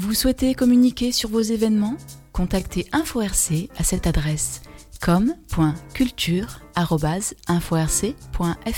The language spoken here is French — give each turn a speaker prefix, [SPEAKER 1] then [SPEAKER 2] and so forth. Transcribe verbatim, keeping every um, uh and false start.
[SPEAKER 1] Vous souhaitez communiquer sur vos événements ? Contactez InfoRC à cette adresse com point culture arobase info r c point f r.